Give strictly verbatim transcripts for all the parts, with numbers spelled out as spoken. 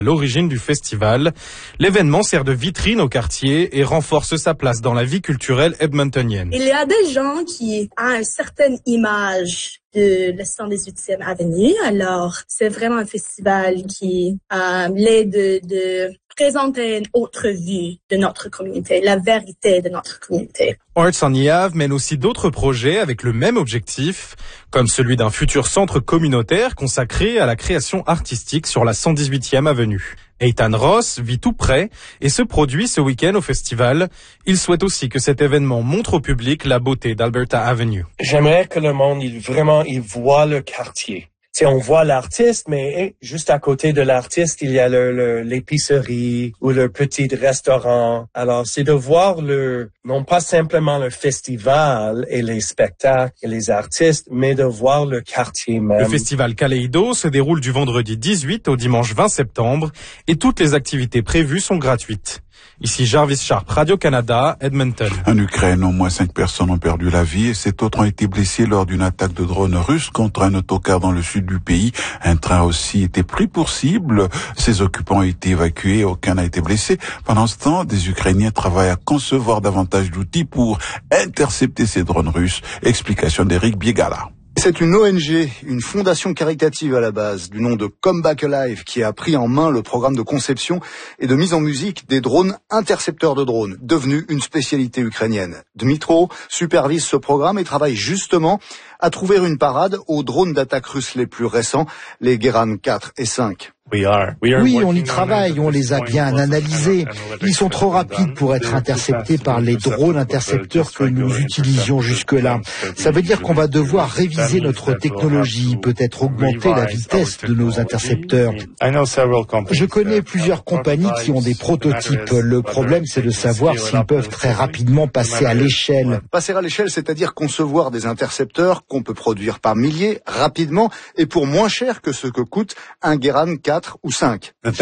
L'origine du festival. L'événement sert de vitrine au quartier et renforce sa place dans la vie culturelle edmontonienne. Il y a des gens qui ont une certaine image de le cent dix-huitième Avenue. Alors, c'est vraiment un festival qui euh, l'aide de, de présenter une autre vue de notre communauté, la vérité de notre communauté. Arts on the Ave mène aussi d'autres projets avec le même objectif, comme celui d'un futur centre communautaire consacré à la création artistique sur la cent dix-huitième Avenue. Ethan Ross vit tout près et se produit ce week-end au festival. Il souhaite aussi que cet événement montre au public la beauté d'Alberta Avenue. J'aimerais que le monde, il vraiment, il voit le quartier. Tu sais, on voit l'artiste, mais hey, juste à côté de l'artiste, il y a le, le, l'épicerie ou le petit restaurant. Alors, c'est de voir le, non pas simplement le festival et les spectacles et les artistes, mais de voir le quartier même. Le festival Kaleido se déroule du vendredi dix-huit au dimanche vingt septembre et toutes les activités prévues sont gratuites. Ici Jarvis Sharp, Radio-Canada, Edmonton. En Ukraine, au moins cinq personnes ont perdu la vie et sept autres ont été blessées lors d'une attaque de drone russe contre un autocar dans le sud du pays. Un train a aussi été pris pour cible. Ses occupants ont été évacués et aucun n'a été blessé. Pendant ce temps, des Ukrainiens travaillent à concevoir davantage d'outils pour intercepter ces drones russes. Explication d'Éric Biegala. C'est une O N G, une fondation caritative à la base, du nom de Come Back Alive, qui a pris en main le programme de conception et de mise en musique des drones intercepteurs de drones, devenu une spécialité ukrainienne. Dmitro supervise ce programme et travaille justement à trouver une parade aux drones d'attaque russes les plus récents, les Geran quatre et cinq. Oui, on y travaille, on les a bien analysés. Ils sont trop rapides pour être interceptés par les drones intercepteurs que nous utilisions jusque-là. Ça veut dire qu'on va devoir réviser notre technologie, peut-être augmenter la vitesse de nos intercepteurs. Je connais plusieurs compagnies qui ont des prototypes. Le problème, c'est de savoir s'ils peuvent très rapidement passer à l'échelle. Passer à l'échelle, c'est-à-dire concevoir des intercepteurs qu'on peut produire par milliers, rapidement, et pour moins cher que ce que coûte un Geran quatre ou cinq. Le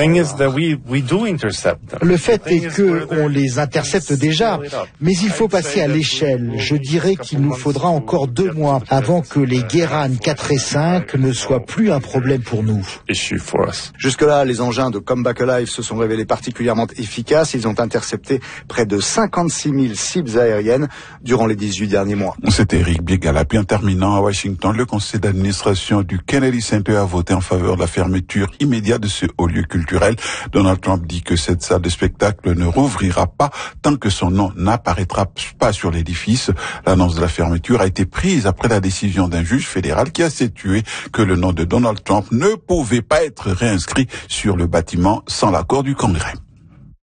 fait est que on les intercepte déjà, mais il faut passer à l'échelle. Je dirais qu'il nous faudra encore deux mois avant que les Geran quatre et cinq ne soient plus un problème pour nous. Jusque-là, les engins de Come Back Alive se sont révélés particulièrement efficaces. Ils ont intercepté près de cinquante-six mille cibles aériennes durant les dix-huit derniers mois. C'est Éric Biegala. Puis en terminant à Washington, le conseil d'administration du Kennedy Center a voté en faveur de la fermeture immédiate de ce haut lieu culturel. Donald Trump dit que cette salle de spectacle ne rouvrira pas tant que son nom n'apparaîtra pas sur l'édifice. L'annonce de la fermeture a été prise après la décision d'un juge fédéral qui a statué que le nom de Donald Trump ne pouvait pas être réinscrit sur le bâtiment sans l'accord du Congrès.